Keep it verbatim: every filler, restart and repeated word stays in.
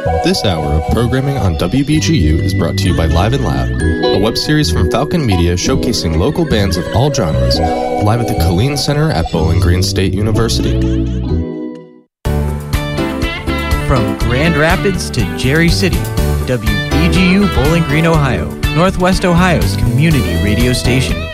This hour of programming on W B G U is brought to you by Live and Loud, a web series from Falcon Media showcasing local bands of all genres, live at the Killeen Center at Bowling Green State University. From Grand Rapids to Jerry City, W B G U Bowling Green, Ohio, Northwest Ohio's community radio station.